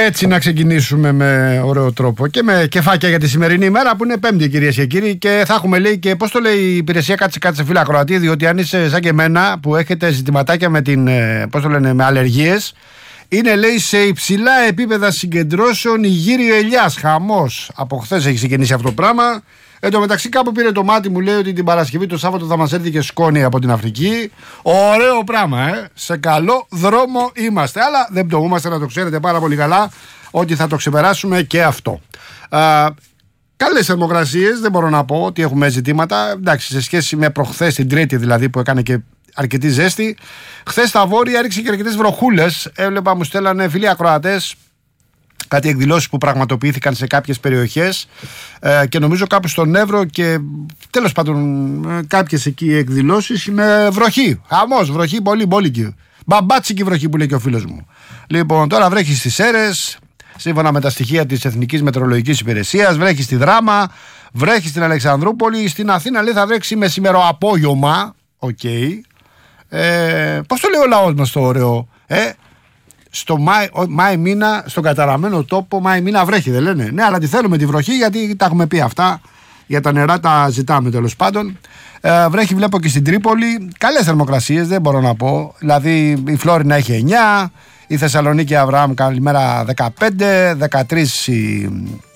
Έτσι να ξεκινήσουμε με ωραίο τρόπο και με κεφάκια για τη σημερινή ημέρα που είναι Πέμπτη, κυρίες και κύριοι. Και θα έχουμε, λέει, και πώς το λέει η υπηρεσία, κάτσε φίλα ακροατή, διότι αν είσαι σαν και εμένα που έχετε ζητηματάκια με την, πώς το λένε, με αλλεργίες, είναι, λέει, σε υψηλά επίπεδα συγκεντρώσεων η Γύριο Ελιάς. Χαμός. Από χθες έχει ξεκινήσει αυτό το πράγμα. Εν τω μεταξύ, κάπου πήρε το μάτι μου, λέει ότι την Παρασκευή το Σάββατο θα μας έρθει και σκόνη από την Αφρική. Ωραίο πράγμα, σε καλό δρόμο είμαστε. Αλλά δεν πτωχούμαστε, να το ξέρετε πάρα πολύ καλά, ότι θα το ξεπεράσουμε και αυτό. Καλές θερμοκρασίες, δεν μπορώ να πω ότι έχουμε ζητήματα. Εντάξει, σε σχέση με προχθές, την Τρίτη δηλαδή, που έκανε και αρκετή ζέστη. Χθες στα βόρεια έριξε και αρκετές βροχούλες. Έβλεπα, μου στέλνανε φίλοι ακροατές κάτι εκδηλώσεις που πραγματοποιήθηκαν σε κάποιες περιοχές και νομίζω κάπου στον Εύρο και τέλος πάντων κάποιες εκεί εκδηλώσεις με βροχή. Χαμός, βροχή πολύ μπόλικη. Μπαμπάτσικη βροχή που λέει και ο φίλος μου. Λοιπόν, τώρα βρέχει στις Σέρρες, σύμφωνα με τα στοιχεία της Εθνικής Μετεωρολογικής Υπηρεσίας, βρέχει στη Δράμα, βρέχει στην Αλεξανδρούπολη, στην Αθήνα λέει θα βρέξει μεσημερό απόγευμα. Οκ. Πώς το λέει ο λαός μας το ωραίο, στο Μάη μήνα, στον καταραμένο τόπο, Μάη μήνα βρέχει, δεν λένε. Ναι, αλλά τη θέλουμε τη βροχή, γιατί τα έχουμε πει αυτά. Για τα νερά τα ζητάμε τέλος πάντων. Βρέχει, βλέπω και στην Τρίπολη. Καλές θερμοκρασίες, δεν μπορώ να πω. Δηλαδή η Φλόρινα έχει 9, η Θεσσαλονίκη Αβραάμ καλημέρα 15, 13 η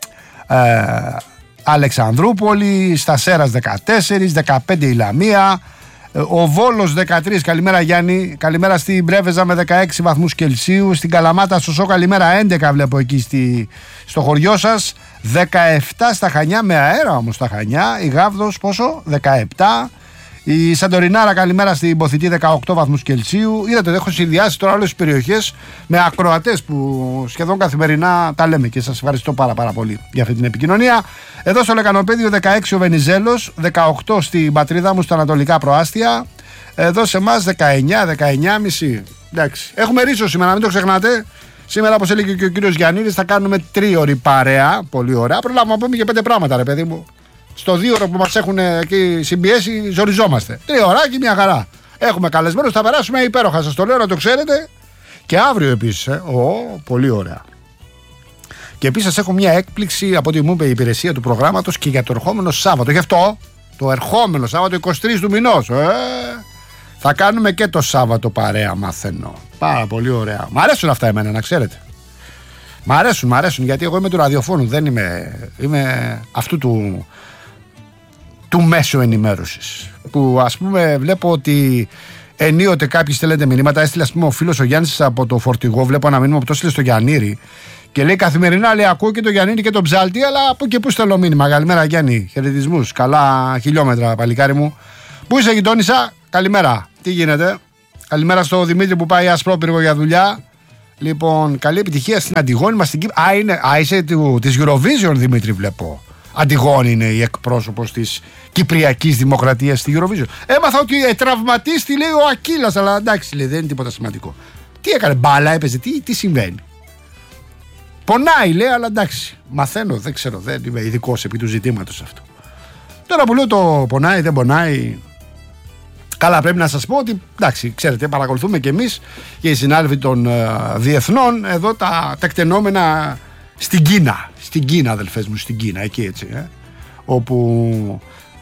Αλεξανδρούπολη, στα Σέρας 14, 15 η Λαμία. Ο Βόλος 13, καλημέρα Γιάννη. Καλημέρα στην Πρέβεζα με 16 βαθμούς Κελσίου. Στην Καλαμάτα Σωσό καλημέρα 11 βλέπω εκεί στο χωριό σας. 17 στα Χανιά, με αέρα όμως στα Χανιά. Η Γάβδος πόσο? 17. Η Σαντορινάρα καλημέρα στην Ποθητή 18 βαθμούς Κελσίου. Είδατε, έχω συνδυάσει τώρα όλες τις περιοχές με ακροατές που σχεδόν καθημερινά τα λέμε και σας ευχαριστώ πάρα πολύ για αυτή την επικοινωνία. Εδώ στο Λεκανοπέδιο 16 ο Βενιζέλος, 18 στην πατρίδα μου στα Ανατολικά Προάστια. Εδώ σε εμάς 19,5. Εντάξει. Έχουμε ρίσο σήμερα, μην το ξεχνάτε. Σήμερα, όπως έλεγε και ο κύριος Γιαννίδης, θα κάνουμε 3ωρη παρέα. Πολύ ωραία. Προλάβουμε να πούμε και 5 πράγματα, ρε παιδί μου. Στο 2ωρο που μας έχουν εκεί συμπιέσει, ζοριζόμαστε. 3 ωράκι, μια χαρά. Έχουμε καλεσμένους, θα περάσουμε υπέροχα. Σας το λέω να το ξέρετε. Και αύριο επίσης. Πολύ ωραία. Και επίσης σας έχω μια έκπληξη από ό,τι μου είπε η υπηρεσία του προγράμματος και για το ερχόμενο Σάββατο. Γι' αυτό το ερχόμενο Σάββατο, 23 του μηνός. Θα κάνουμε και το Σάββατο παρέα, μαθαίνω. Πάρα πολύ ωραία. Μ' αρέσουν αυτά εμένα, να ξέρετε. Μ' αρέσουν, γιατί εγώ είμαι του ραδιοφώνου, δεν είμαι αυτού του μέσου ενημέρωσης. Που ας πούμε βλέπω ότι ενίοτε κάποιοι στέλνετε μηνύματα. Έστειλε, ας πούμε, ο φίλος ο Γιάννης από το Φορτηγό. Βλέπω ένα μήνυμα που το έστειλε στο Γιαννήρη. Και λέει καθημερινά, λέει, ακούω και το Γιαννήρη και τον Ψάλτη, αλλά από και πού στέλνω μήνυμα. Καλημέρα Γιάννη, χαιρετισμούς. Καλά χιλιόμετρα, παλικάρι μου. Πού είσαι, γειτόνισσα? Καλημέρα. Τι γίνεται? Καλημέρα στο Δημήτρη που πάει ασπρόπυργο για δουλειά. Λοιπόν, καλή επιτυχία στην Αντιγόνη μας στην Κύπρο. Είσαι της Eurovision, Δημήτρη, βλέπω. Αντιγόνη είναι η εκπρόσωπος της Κυπριακής Δημοκρατίας στη Eurovision. Έμαθα ότι τραυματίστη, λέει, ο Ακύλας, αλλά εντάξει, λέει, δεν είναι τίποτα σημαντικό. Τι έκανε, μπάλα έπαιζε, τι συμβαίνει? Πονάει, λέει, αλλά εντάξει. Μαθαίνω, δεν ξέρω, δεν είμαι ειδικός επί του ζητήματος αυτού. Τώρα που λέω το πονάει, δεν πονάει. Καλά, πρέπει να σας πω ότι, εντάξει, ξέρετε, παρακολουθούμε και εμείς και οι συνάδελφοι των διεθνών εδώ τα τεκτενόμενα στην Κίνα. Στην Κίνα, αδελφές μου, στην Κίνα, εκεί έτσι. Όπου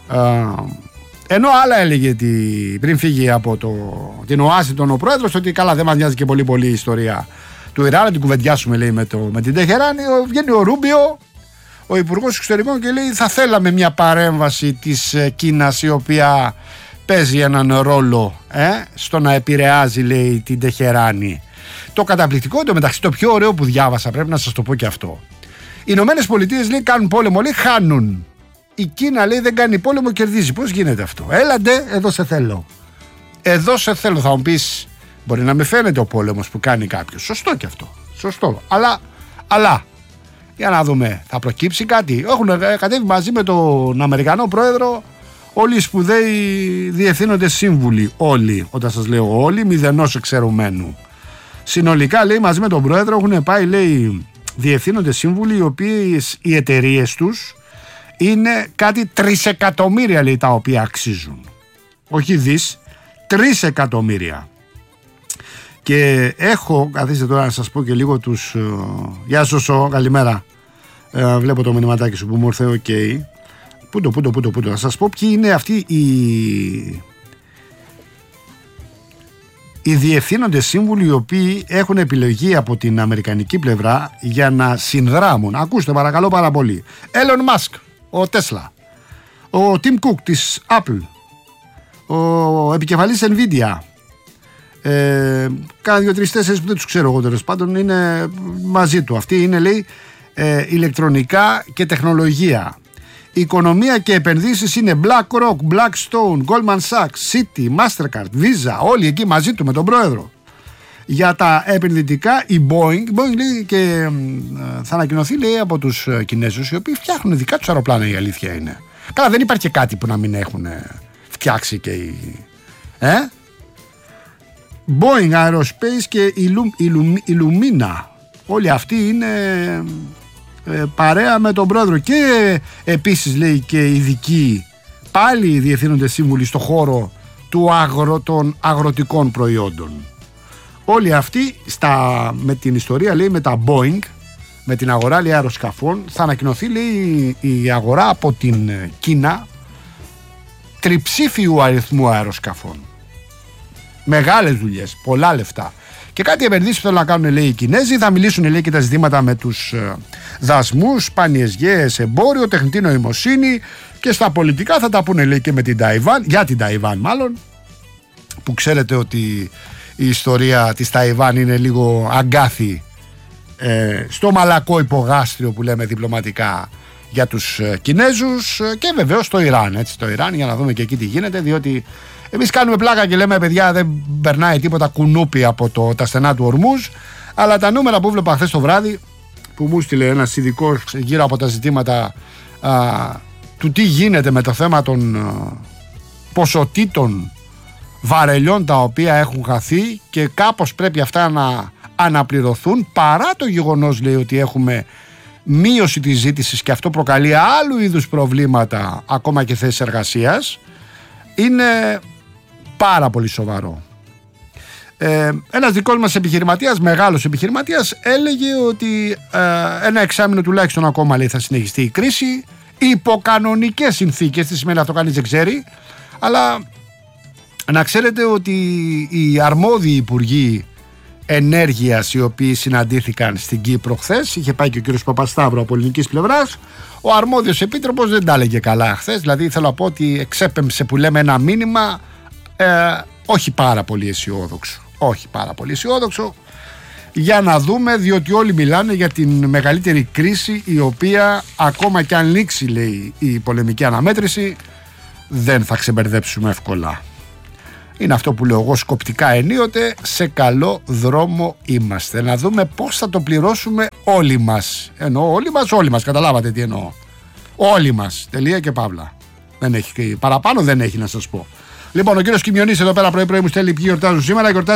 ενώ άλλα έλεγε πριν φύγει από την Ουάσιγκτον ο πρόεδρος, ότι καλά, δεν μας νοιάζει και πολύ η ιστορία του Ιράν, να την κουβεντιάσουμε, λέει, με την Τεχεράνη. Βγαίνει ο Ρούμπιο, ο Υπουργός Εξωτερικών, και λέει θα θέλαμε μια παρέμβαση της Κίνας η οποία παίζει έναν ρόλο στο να επηρεάζει, λέει, την Τεχεράνη. Το καταπληκτικό, μεταξύ, το πιο ωραίο που διάβασα, πρέπει να σας το πω και αυτό. Οι Ηνωμένες Πολιτείες, λέει, κάνουν πόλεμο, λέει, χάνουν. Η Κίνα, λέει, δεν κάνει πόλεμο, κερδίζει. Πώς γίνεται αυτό? Έλαντε, εδώ σε θέλω. Εδώ σε θέλω, θα μου πεις. Μπορεί να με φαίνεται ο πόλεμος που κάνει κάποιος. Σωστό και αυτό. Σωστό. Αλλά για να δούμε, θα προκύψει κάτι? Έχουν κατέβει μαζί με τον Αμερικανό πρόεδρο όλοι οι σπουδαίοι διευθύνοντες σύμβουλοι. Όλοι, όταν σας λέω όλοι, μηδενός εξαιρουμένου. Συνολικά, λέει, μαζί με τον πρόεδρο έχουν πάει, λέει, διευθύνοντες σύμβουλοι, οι οποίες οι εταιρείες τους είναι κάτι 3 εκατομμύρια, λέει, τα οποία αξίζουν. Όχι δις, 3 εκατομμύρια. Και έχω, καθίστε τώρα να σας πω και λίγο τους... Γεια Σωσό, καλημέρα. Βλέπω το μηνυματάκι σου που μου ήρθε, οκ. Πού το, να σας πω ποιοι είναι αυτοί οι διευθύνοντες σύμβουλοι οι οποίοι έχουν επιλογή από την αμερικανική πλευρά για να συνδράμουν. Ακούστε παρακαλώ πάρα πολύ. Elon Musk, ο Tesla, ο Tim Cook της Apple, ο επικεφαλής Nvidia, κάνα 2-3-4 που δεν τους ξέρω εγώ τέλος πάντων, είναι μαζί του. Αυτοί είναι, λέει, ηλεκτρονικά και τεχνολογία. Οικονομία και επενδύσεις είναι BlackRock, Blackstone, Goldman Sachs, Citi, Mastercard, Visa, όλοι εκεί μαζί του με τον πρόεδρο. Για τα επενδυτικά η Boeing λέει, και θα ανακοινωθεί, λέει, από τους Κινέζους, οι οποίοι φτιάχνουν δικά τους αεροπλάνα, η αλήθεια είναι. Καλά, δεν υπάρχει και κάτι που να μην έχουν φτιάξει και οι... Boeing Aerospace και Illumina, όλοι αυτοί είναι παρέα με τον πρόεδρο. Και επίσης, λέει, και ειδικοί πάλι διευθύνοντες σύμβουλοι στο χώρο των αγροτικών προϊόντων. Όλοι αυτοί με την ιστορία, λέει, με τα Boeing, με την αγορά, λέει, αεροσκαφών, θα ανακοινωθεί, λέει, η αγορά από την Κίνα τριψήφιου αριθμού αεροσκαφών. Μεγάλες δουλειές, πολλά λεφτά. Και κάτι επενδύσεις που θέλουν να κάνουν, λέει, οι Κινέζοι. Θα μιλήσουν, λέει, και τα ζητήματα με τους δασμούς, σπάνιες γέες, εμπόριο, τεχνητή νοημοσύνη, και στα πολιτικά θα τα πούνε, λέει, και με την Ταϊβάν, για την Ταϊβάν μάλλον, που ξέρετε ότι η ιστορία της Ταϊβάν είναι λίγο αγκάθι στο μαλακό υπογάστριο που λέμε διπλωματικά για τους Κινέζους, και βεβαίως το Ιράν, έτσι, το Ιράν, για να δούμε και εκεί τι γίνεται, διότι εμείς κάνουμε πλάκα και λέμε, παιδιά, δεν περνάει τίποτα κουνούπι από τα στενά του Ορμούζ, αλλά τα νούμερα που βλέπα χθες το βράδυ, που μου στείλε ένας ειδικός γύρω από τα ζητήματα του τι γίνεται με το θέμα των ποσοτήτων βαρελιών τα οποία έχουν χαθεί, και κάπως πρέπει αυτά να αναπληρωθούν, παρά το γεγονός, λέει, ότι έχουμε μείωση της ζήτησης και αυτό προκαλεί άλλου είδους προβλήματα, ακόμα και θέσεις εργασίας, είναι πάρα πολύ σοβαρό. Ένας δικός μας επιχειρηματίας, μεγάλος επιχειρηματίας, έλεγε ότι ένα εξάμηνο τουλάχιστον ακόμα, λέει, θα συνεχιστεί η κρίση υπό κανονικές συνθήκες. Τι σημαίνει αυτό κανείς δεν ξέρει, αλλά να ξέρετε ότι οι αρμόδιοι υπουργοί ενέργειας, οι οποίοι συναντήθηκαν στην Κύπρο χθες, είχε πάει και ο κύριος Παπασταύρου από ελληνικής πλευράς, ο αρμόδιος επίτροπος δεν τα έλεγε καλά χθες. Δηλαδή θέλω να πω ότι εξέπεμψε, που λέμε, ένα μήνυμα όχι πάρα πολύ αισιόδοξο. Όχι πάρα πολύ αισιόδοξο, για να δούμε, διότι όλοι μιλάνε για την μεγαλύτερη κρίση, η οποία ακόμα και αν λήξει, λέει, η πολεμική αναμέτρηση, δεν θα ξεμπερδέψουμε εύκολα. Είναι αυτό που λέω εγώ σκοπτικά ενίοτε, σε καλό δρόμο είμαστε. Να δούμε πώς θα το πληρώσουμε όλοι μας. Εννοώ όλοι μας, καταλάβατε τι εννοώ. Όλοι μας, τελεία και παύλα. Δεν έχει, παραπάνω δεν έχει να σας πω. Λοιπόν, ο κύριος Κιμιονής εδώ πέρα πρωί-πρωί μου στέλνει ποιοι γιορτάζουν σήμερα.